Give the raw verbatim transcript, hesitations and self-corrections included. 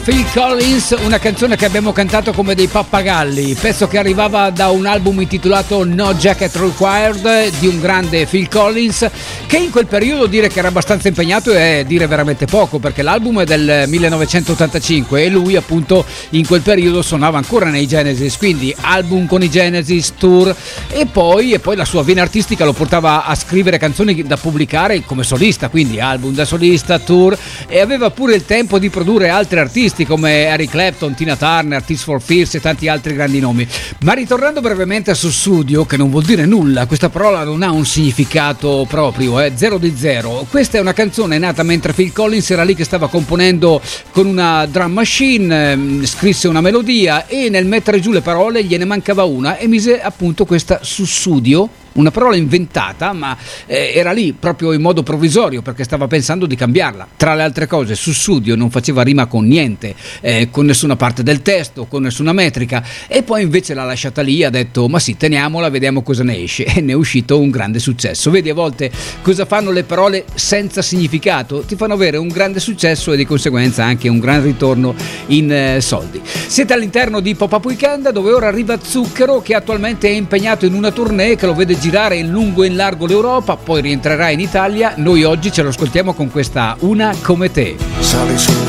Phil Collins, una canzone che abbiamo cantato come dei pappagalli, pezzo che arrivava da un album intitolato No Jacket Required di un grande Phil Collins, che in quel periodo dire che era abbastanza impegnato è dire veramente poco, perché l'album è del millenovecentottantacinque e lui appunto in quel periodo suonava ancora nei Genesis, quindi album con i Genesis, tour e poi, e poi la sua vena artistica lo portava a scrivere canzoni da pubblicare come solista, quindi album da solista, tour, e aveva pure il tempo di produrre altri artisti come Eric Clapton, Tina Turner, Tears for Fears e tanti altri grandi nomi. Ma ritornando brevemente a Sussudio, che non vuol dire nulla, questa parola non ha un significato proprio, è eh, zero di zero. Questa è una canzone nata mentre Phil Collins era lì che stava componendo con una drum machine, ehm, scrisse una melodia e nel mettere giù le parole gliene mancava una e mise appunto questa Sussudio, una parola inventata, ma eh, era lì proprio in modo provvisorio perché stava pensando di cambiarla. Tra le altre cose, Sussudio non faceva rima con niente, eh, con nessuna parte del testo, con nessuna metrica, e poi invece l'ha lasciata lì, ha detto ma sì, teniamola, vediamo cosa ne esce, e ne è uscito un grande successo. Vedi a volte cosa fanno le parole senza significato? Ti fanno avere un grande successo e di conseguenza anche un gran ritorno in eh, soldi. Siete all'interno di Pop-Up Weekend, dove ora arriva Zucchero, che attualmente è impegnato in una tournée che lo vede girare in lungo e in largo l'Europa, poi rientrerà in Italia. Noi oggi ce lo ascoltiamo con questa Una come te. Sali su